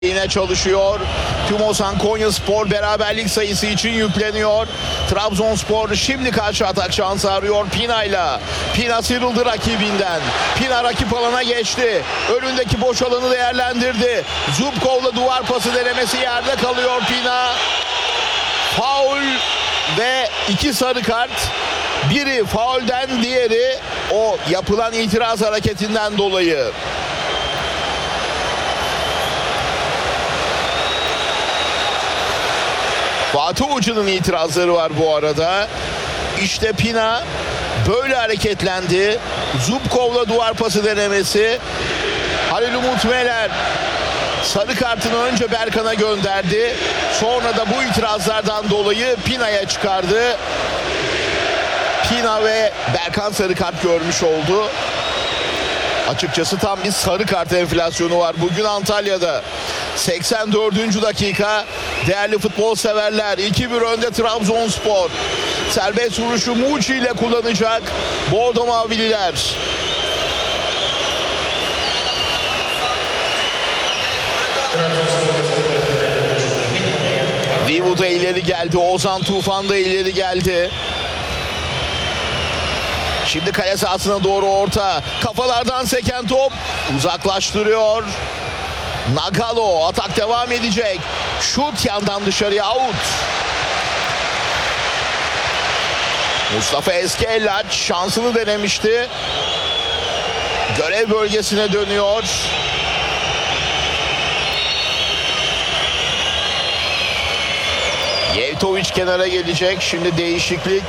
Yine çalışıyor. Tümosan Konyaspor beraberlik sayısı için yükleniyor. Trabzonspor şimdi karşı atak şansı arıyor Pina'yla. Pina sıyrıldı rakibinden. Pina rakip alana geçti. Önündeki boş alanı değerlendirdi. Zubkov'la duvar pası denemesi, yerde kalıyor Pina. Faul ve 2 sarı kart. Biri faulden, diğeri o yapılan itiraz hareketinden dolayı. Fatih Hoca'nın itirazları var bu arada. İşte Pina böyle hareketlendi. Zubkov'la duvar pası denemesi. Halil Umut Meler sarı kartını önce Berkan'a gönderdi. Sonra da bu itirazlardan dolayı Pina'ya çıkardı. Pina ve Berkan sarı kart görmüş oldu. Açıkçası tam bir sarı kart enflasyonu var bugün Antalya'da. 84. dakika. Değerli futbol severler, 2-1 önde Trabzonspor. Serbest vuruşu Muçi ile kullanacak Bordo Mavililer. Vivu da ileri geldi. Ozan Tufan da ileri geldi. Şimdi kale sahasına doğru orta. Kafalardan seken top uzaklaştırıyor. Nagalo, atak devam edecek. Şut yandan dışarıya, out. Mustafa Eskellaç şansını denemişti. Görev bölgesine dönüyor. Yevtoviç kenara gelecek. Şimdi değişiklik.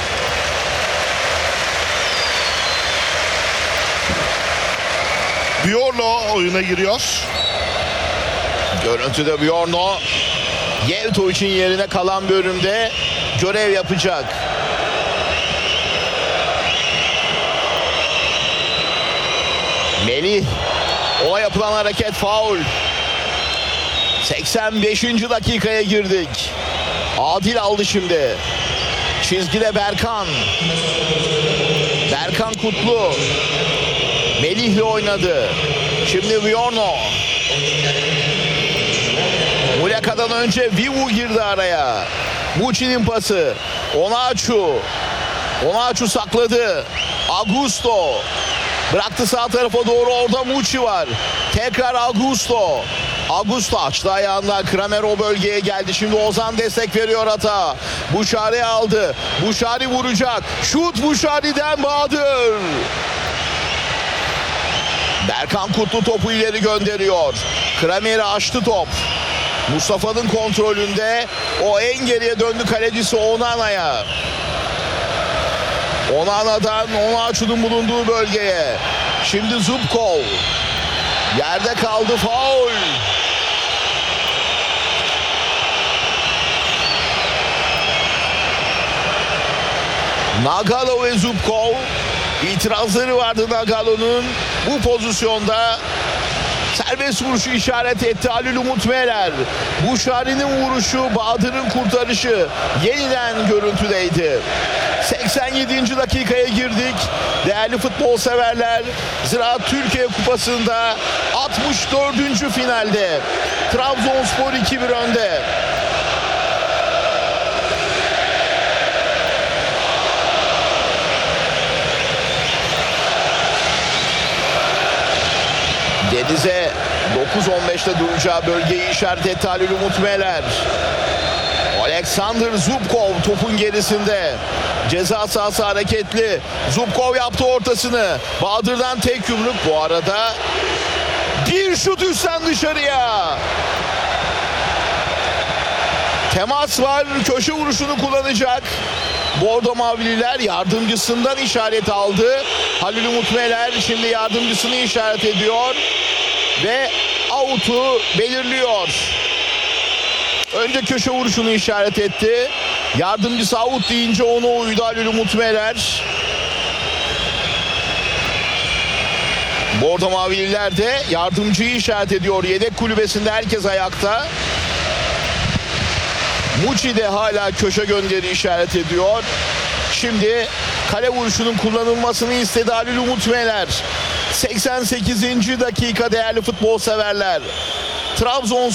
Bjorno oyuna giriyor. Görüntüde Bjorno Yevtoviç'in yerine kalan bölümde görev yapacak. Melih, ona yapılan hareket faul. 85. dakikaya girdik. Adil aldı şimdi. Çizgide Berkan. Berkan Kutlu Melih'le oynadı. Şimdi Bjorno. Muleka'dan önce Vivu girdi araya. Muçi'nin pası. Onaçu sakladı. Augusto bıraktı sağ tarafa doğru, orada Muçi var. Tekrar Augusto. Augusto açtı ayağından. Kramer o bölgeye geldi. Şimdi Ozan destek veriyor ata. Buşari aldı. Buşari vuracak. Şut Buşari'den, Bahadır. Berkan Kutlu topu ileri gönderiyor. Kramer'i açtı top. Mustafa'nın kontrolünde. O en geriye döndü kalecisi Onana'ya. Onana'dan Onaçu'nun bulunduğu bölgeye. Şimdi Zubkov. Yerde kaldı, faul. Nagalo ve Zubkov. İtirazları vardı Nagalo'nun. Bu pozisyonda serbest vuruşu işaret etti Halil Umut Meler. Buşari'nin vuruşu, Bahadır'ın kurtarışı yeniden görüntüdeydi. 87. dakikaya girdik. Değerli futbol severler, Ziraat Türkiye Kupası'nda 64. finalde Trabzonspor 2-1 önde. Deniz'e 9-15'te duracağı bölgeyi işaret etti Halil Umut Meler. Alexander Zubkov topun gerisinde. Ceza sahası hareketli. Zubkov yaptı ortasını. Bahadır'dan tek yumruk. Bu arada bir şut üstten dışarıya. Temas var. Köşe vuruşunu kullanacak. Bordo Mavililer yardımcısından işaret aldı. Halil Umut Meler şimdi yardımcısını işaret ediyor ve out'u belirliyor. Önce köşe vuruşunu işaret etti. Yardımcısı out deyince ona uydu Halil Umut Meler. Bordo Mavililer de yardımcıyı işaret ediyor. Yedek kulübesinde herkes ayakta. Muçi de hala köşe gönderi işaret ediyor. Şimdi kale vuruşunun kullanılmasını istedi Halil Umut Meler. 88. dakika değerli futbol severler. Trabzon